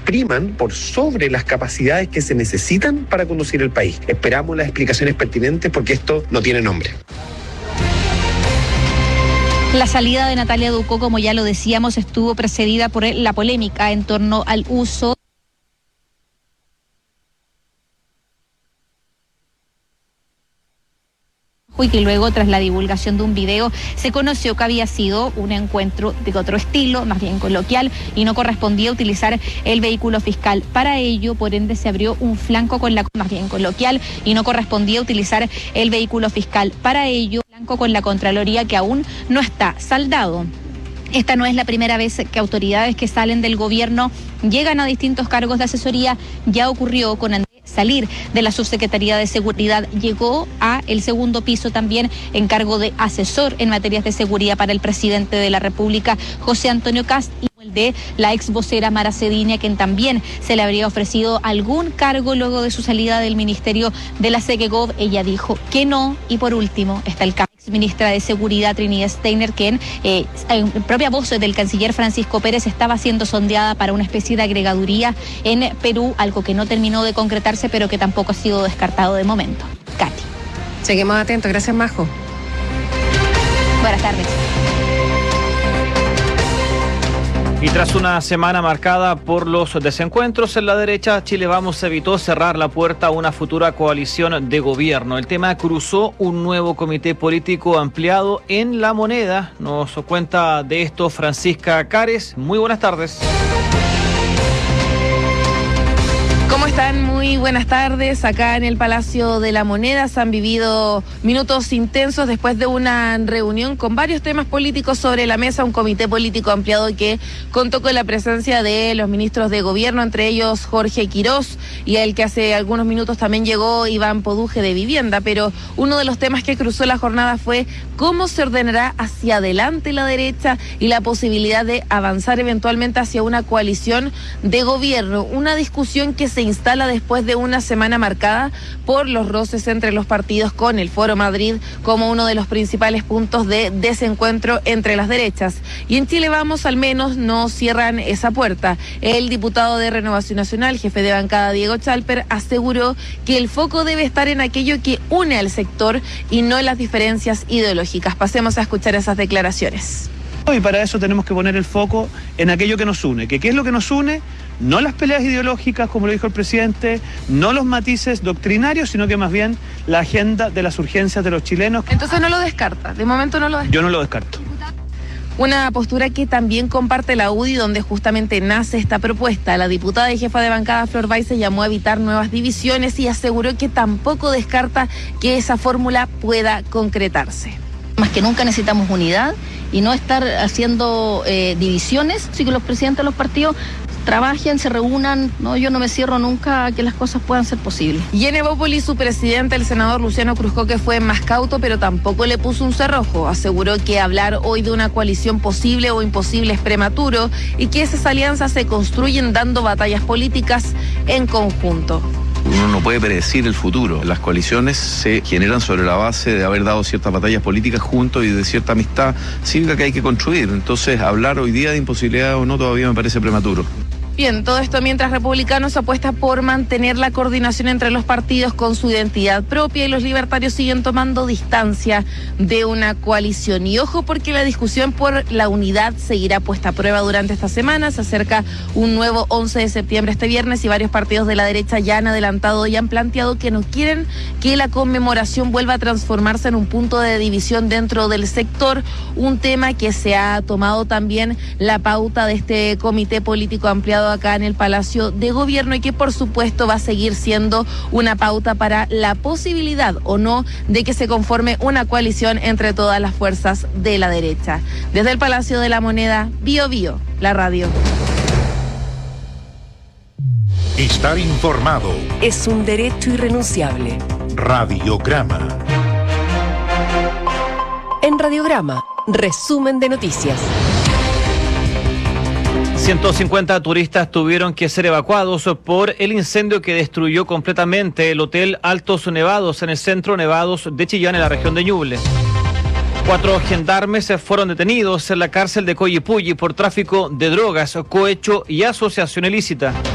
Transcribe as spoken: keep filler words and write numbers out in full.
priman por sobre las capacidades que se necesitan para conducir el país. Esperamos las explicaciones pertinentes porque esto no tiene nombre. La salida de Natalia Ducó, como ya lo decíamos, estuvo precedida por la polémica en torno al uso y que luego, tras la divulgación de un video, se conoció que había sido un encuentro de otro estilo, más bien coloquial, y no correspondía utilizar el vehículo fiscal. Para ello, por ende, se abrió un flanco con la, más bien coloquial, y no correspondía utilizar el vehículo fiscal. Para ello, flanco con la Contraloría que aún no está saldado. Esta no es la primera vez que autoridades que salen del gobierno llegan a distintos cargos de asesoría. Ya ocurrió con Andrés salir de la Subsecretaría de Seguridad, llegó a el segundo piso también en cargo de asesor en materias de seguridad para el presidente de la República, José Antonio Kast, y el de la ex vocera Mara Cediña, quien también se le habría ofrecido algún cargo luego de su salida del Ministerio de la Segegov. Ella dijo que no. Y por último está el caso ex ministra de Seguridad Trinidad Steiner, quien eh, en propia voz del canciller Francisco Pérez estaba siendo sondeada para una especie de agregaduría en Perú, algo que no terminó de concretarse, pero que tampoco ha sido descartado de momento. Katy. Seguimos atentos. Gracias, Majo. Buenas tardes. Y tras una semana marcada por los desencuentros en la derecha, Chile Vamos evitó cerrar la puerta a una futura coalición de gobierno. El tema cruzó un nuevo comité político ampliado en La Moneda. Nos cuenta de esto Francisca Cares. Muy buenas tardes. ¿Cómo están? Muy buenas tardes. Acá en el Palacio de la Moneda se han vivido minutos intensos después de una reunión con varios temas políticos sobre la mesa, un comité político ampliado que contó con la presencia de los ministros de gobierno, entre ellos Jorge Quirós, y el que hace algunos minutos también llegó Iván Poduje de Vivienda. Pero uno de los temas que cruzó la jornada fue cómo se ordenará hacia adelante la derecha y la posibilidad de avanzar eventualmente hacia una coalición de gobierno. Una discusión que se instala después de una semana marcada por los roces entre los partidos, con el Foro Madrid como uno de los principales puntos de desencuentro entre las derechas. Y en Chile Vamos al menos no cierran esa puerta. El diputado de Renovación Nacional, jefe de bancada Diego Chalper, aseguró que el foco debe estar en aquello que une al sector y no en las diferencias ideológicas. Pasemos a escuchar esas declaraciones. Y para eso tenemos que poner el foco en aquello que nos une. ¿Que qué es lo que nos une? No las peleas ideológicas, como lo dijo el presidente, no los matices doctrinarios, sino que más bien la agenda de las urgencias de los chilenos. Entonces no lo descarta, de momento no lo descarta. Yo no lo descarto. Una postura que también comparte la U D I, donde justamente nace esta propuesta. La diputada y jefa de bancada Flor Baize llamó a evitar nuevas divisiones y aseguró que tampoco descarta que esa fórmula pueda concretarse. Más que nunca necesitamos unidad y no estar haciendo eh, divisiones, así que los presidentes de los partidos trabajen, se reúnan. No, yo no me cierro nunca a que las cosas puedan ser posibles. Y en Evópolis, su presidente, el senador Luciano Cruzcoque, fue más cauto, pero tampoco le puso un cerrojo. Aseguró que hablar hoy de una coalición posible o imposible es prematuro y que esas alianzas se construyen dando batallas políticas en conjunto. Uno no puede predecir el futuro. Las coaliciones se generan sobre la base de haber dado ciertas batallas políticas juntos y de cierta amistad cívica que hay que construir. Entonces, hablar hoy día de imposibilidad o no todavía me parece prematuro. Bien, todo esto mientras Republicanos apuesta por mantener la coordinación entre los partidos con su identidad propia, y los libertarios siguen tomando distancia de una coalición. Y ojo, porque la discusión por la unidad seguirá puesta a prueba durante esta semana. Se acerca un nuevo once de septiembre este viernes y varios partidos de la derecha ya han adelantado y han planteado que no quieren que la conmemoración vuelva a transformarse en un punto de división dentro del sector, un tema que se ha tomado también la pauta de este comité político ampliado acá en el Palacio de Gobierno y que por supuesto va a seguir siendo una pauta para la posibilidad o no de que se conforme una coalición entre todas las fuerzas de la derecha. Desde el Palacio de la Moneda, Bio Bio, la radio. Estar informado es un derecho irrenunciable. Radiograma. En Radiograma, resumen de noticias. ciento cincuenta turistas tuvieron que ser evacuados por el incendio que destruyó completamente el Hotel Altos Nevados en el centro Nevados de Chillán, en la región de Ñuble. Cuatro gendarmes fueron detenidos en la cárcel de Coyipulli por tráfico de drogas, cohecho y asociación ilícita.